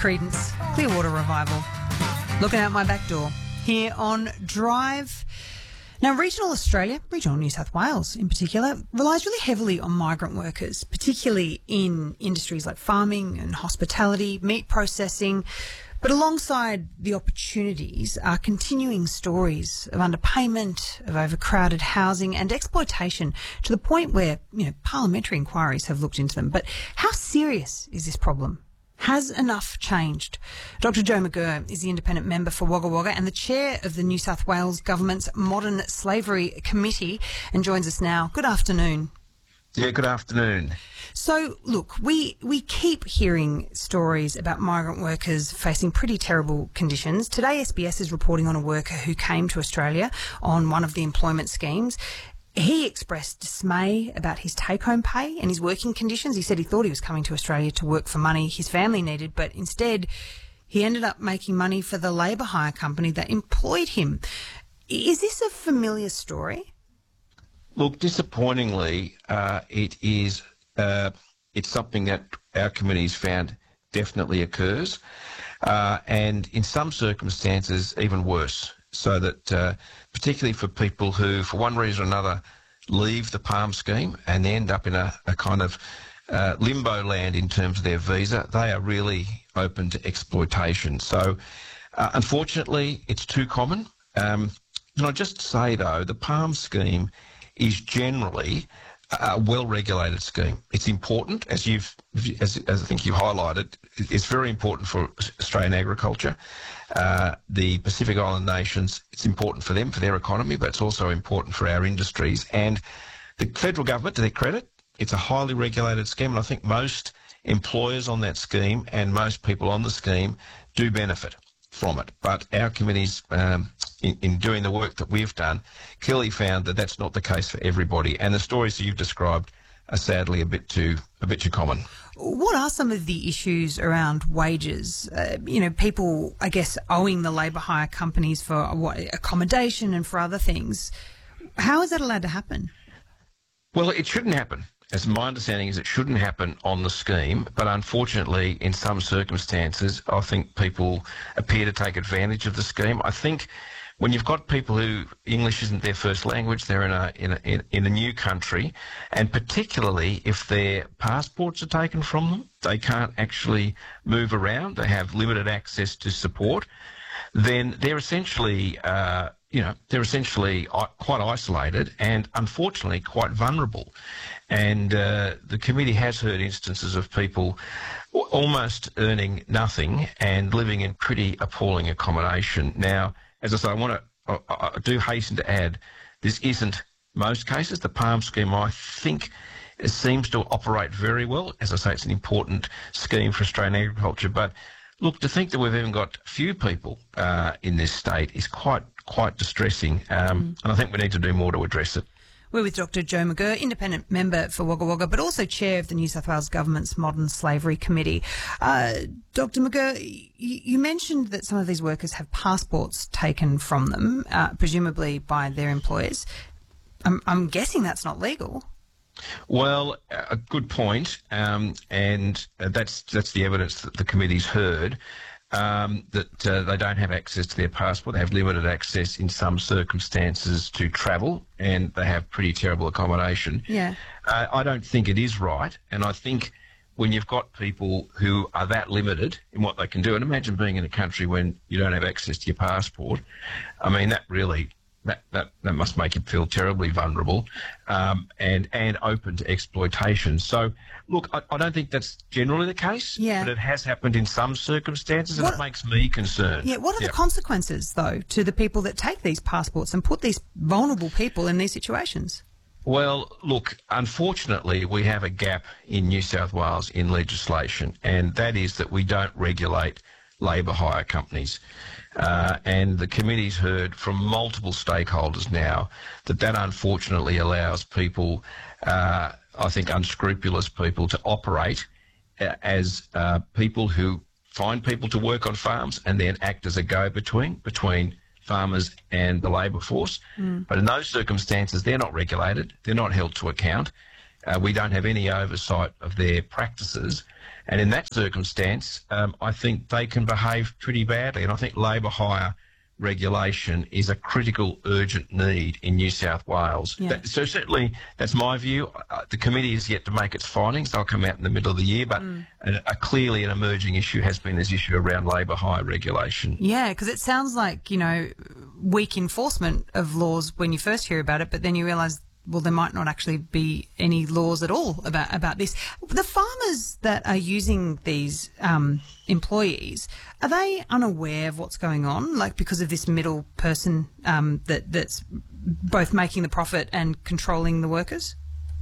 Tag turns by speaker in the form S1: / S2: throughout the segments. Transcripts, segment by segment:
S1: Creedence, Clearwater Revival. Looking out my back door here on Drive. Now, regional Australia, regional New South Wales in particular, relies really heavily on migrant workers, particularly in industries like farming and hospitality, meat processing. But alongside the opportunities are continuing stories of underpayment, of overcrowded housing and exploitation to the point where, parliamentary inquiries have looked into them. But how serious is this problem? Has enough changed? Dr Joe McGirr is the independent member for Wagga Wagga and the chair of the New South Wales Government's Modern Slavery Committee and joins us now. Good afternoon.
S2: Yeah, good afternoon.
S1: So, look, we keep hearing stories about migrant workers facing pretty terrible conditions. Today, SBS is reporting on a worker who came to Australia on one of the employment schemes. He expressed dismay about his take-home pay and his working conditions. He said he thought he was coming to Australia to work for money his family needed, but instead he ended up making money for the labour hire company that employed him. Is this a familiar story?
S2: Look, disappointingly, it's something that our committee's found definitely occurs, and in some circumstances even worse. So that particularly for people who, for one reason or another, leave the PALM scheme and they end up in a kind of limbo land in terms of their visa, they are really open to exploitation. So unfortunately, it's too common. Can I just say, though, the PALM scheme is generally a well-regulated scheme. It's important, as I think you highlighted, it's very important for Australian agriculture. The Pacific Island nations, it's important for them, for their economy, but it's also important for our industries. And the federal government, to their credit, it's a highly regulated scheme, and I think most employers on that scheme and most people on the scheme do benefit from it. But our committees, in doing the work that we've done, clearly found that that's not the case for everybody. And the stories that you've described are sadly a bit too common.
S1: What are some of the issues around wages? People, I guess, owing the labour hire companies for accommodation and for other things. How is that allowed to happen?
S2: Well, it shouldn't happen. As my understanding is, it shouldn't happen on the scheme, but unfortunately, in some circumstances, I think people appear to take advantage of the scheme. I think when you've got people who English isn't their first language, they're in a new country, and particularly if their passports are taken from them, they can't actually move around, they have limited access to support, then they're essentially quite isolated and unfortunately quite vulnerable. And the committee has heard instances of people almost earning nothing and living in pretty appalling accommodation. Now, as I say, I do hasten to add, this isn't most cases. The PALM scheme, I think, seems to operate very well. As I say, it's an important scheme for Australian agriculture. But look, to think that we've even got few people in this state is quite distressing, and I think we need to do more to address it.
S1: We're with Dr Joe McGirr, independent member for Wagga Wagga, but also chair of the New South Wales Government's Modern Slavery Committee. Dr McGirr, you mentioned that some of these workers have passports taken from them, presumably by their employers. I'm guessing that's not legal.
S2: Well, a good point, and that's the evidence that the committee's heard. That they don't have access to their passport. They have limited access in some circumstances to travel, and they have pretty terrible accommodation.
S1: Yeah.
S2: I don't think it is right, and I think when you've got people who are that limited in what they can do, and imagine being in a country when you don't have access to your passport, I mean, that really... That must make you feel terribly vulnerable and open to exploitation. So, look, I don't think that's generally the case, but it has happened in some circumstances, and it makes me concerned.
S1: Yeah, what are the consequences, though, to the people that take these passports and put these vulnerable people in these situations?
S2: Well, look, unfortunately, we have a gap in New South Wales in legislation, and that is that we don't regulate labour hire companies. And the committee's heard from multiple stakeholders now that unfortunately allows people, I think unscrupulous people, to operate as people who find people to work on farms and then act as a go-between between farmers and the labour force. But in those circumstances, they're not regulated, they're not held to account, We don't have any oversight of their practices. And in that circumstance, I think they can behave pretty badly. And I think labour hire regulation is a critical, urgent need in New South Wales.
S1: Yeah.
S2: So certainly that's my view. The committee is yet to make its findings. They'll come out in the middle of the year, but clearly an emerging issue has been this issue around labour hire regulation.
S1: Yeah, because it sounds like, weak enforcement of laws when you first hear about it, but then you realise, well, there might not actually be any laws at all about this. The farmers that are using these employees, are they unaware of what's going on, like because of this middle person that's both making the profit and controlling the workers?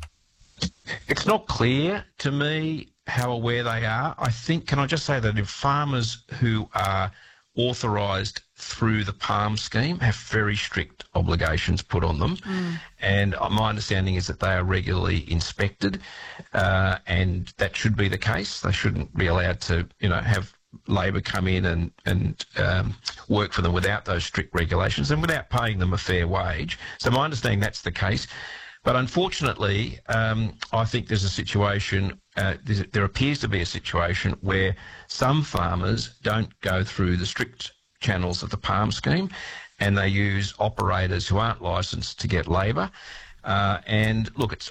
S2: It's not clear to me how aware they are. I think, can I just say that if farmers who are authorised through the PALM scheme have very strict obligations put on them, and my understanding is that they are regularly inspected, and that should be the case. They shouldn't be allowed to, have Labor come in and work for them without those strict regulations and without paying them a fair wage. So my understanding that's the case. But unfortunately, I think there's a situation, there appears to be a situation where some farmers don't go through the strict channels of the PALM scheme and they use operators who aren't licensed to get labour. And look, it's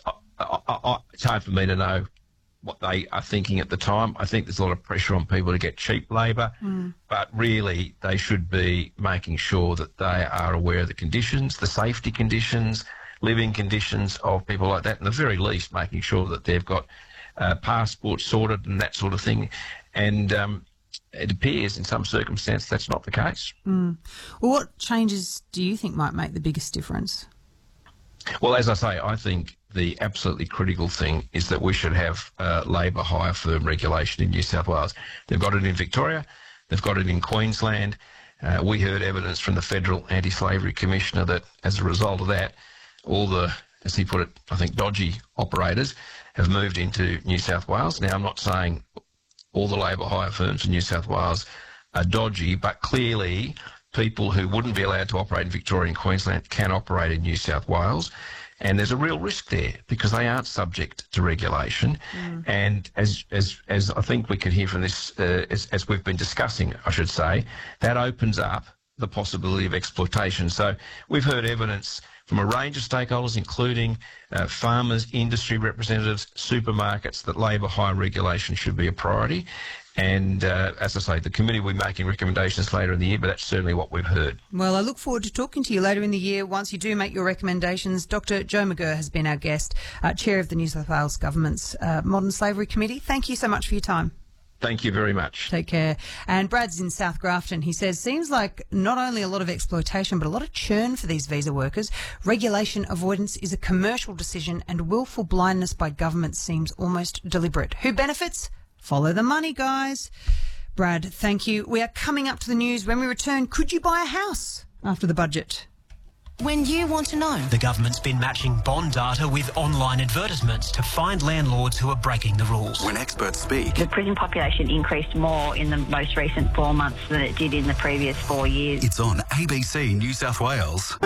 S2: hard for me to know what they are thinking at the time. I think there's a lot of pressure on people to get cheap labour, but really they should be making sure that they are aware of the conditions, the safety conditions, living conditions of people like that, and at the very least making sure that they've got passports sorted and that sort of thing. And it appears in some circumstances that's not the case.
S1: Well, what changes do you think might make the biggest difference?
S2: Well, as I say, I think the absolutely critical thing is that we should have labour hire firm regulation in New South Wales. They've got it in Victoria, they've got it in Queensland. We heard evidence from the Federal Anti-Slavery Commissioner that as a result of that, all the, as he put it, I think, dodgy operators have moved into New South Wales. Now, I'm not saying all the labour hire firms in New South Wales are dodgy, but clearly people who wouldn't be allowed to operate in Victoria and Queensland can operate in New South Wales. And there's a real risk there because they aren't subject to regulation. And as I think we can hear from this, as we've been discussing, I should say, that opens up the possibility of exploitation. So we've heard evidence from a range of stakeholders, including farmers, industry representatives, supermarkets, that labour hire regulation should be a priority. And as I say, the committee will be making recommendations later in the year, but that's certainly what we've heard.
S1: Well, I look forward to talking to you later in the year once you do make your recommendations. Dr. Joe McGirr has been our guest, Chair of the New South Wales Government's Modern Slavery Committee. Thank you so much for your time.
S2: Thank you very much.
S1: Take care. And Brad's in South Grafton. He says, seems like not only a lot of exploitation, but a lot of churn for these visa workers. Regulation avoidance is a commercial decision and willful blindness by government seems almost deliberate. Who benefits? Follow the money, guys. Brad, thank you. We are coming up to the news. When we return, could you buy a house after the budget?
S3: When you want to know.
S4: The government's been matching bond data with online advertisements to find landlords who are breaking the rules.
S5: When experts speak.
S6: The prison population increased more in the most recent 4 months than it did in the previous 4 years.
S5: It's on ABC New South Wales.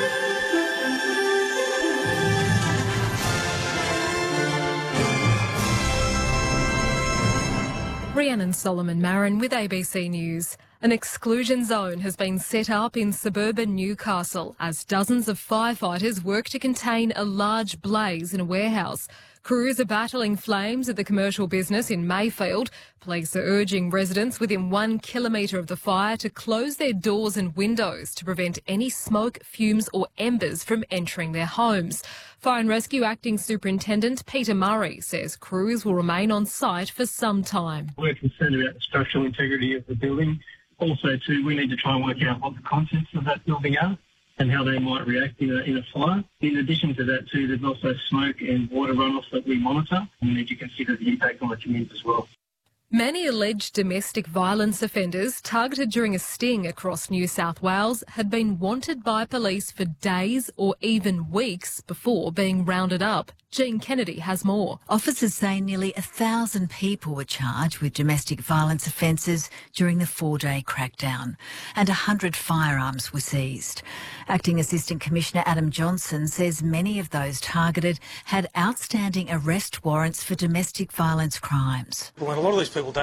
S7: Rhiannon Solomon-Marin with ABC News. An exclusion zone has been set up in suburban Newcastle as dozens of firefighters work to contain a large blaze in a warehouse. Crews are battling flames at the commercial business in Mayfield. Police are urging residents within 1 kilometre of the fire to close their doors and windows to prevent any smoke, fumes or embers from entering their homes. Fire and Rescue Acting Superintendent Peter Murray says crews will remain on site for some time.
S8: We're concerned about the structural integrity of the building. Also, too, we need to try and work out what the contents of that building are and how they might react in a fire. In addition to that, too, there's also smoke and water runoff that we monitor. We need to consider the impact on the community as well.
S7: Many alleged domestic violence offenders targeted during a sting across New South Wales had been wanted by police for days or even weeks before being rounded up. Jean Kennedy has more.
S9: Officers say nearly 1,000 people were charged with domestic violence offences during the 4-day crackdown, and 100 firearms were seized. Acting Assistant Commissioner Adam Johnson says many of those targeted had outstanding arrest warrants for domestic violence crimes.
S10: When a lot of these people don't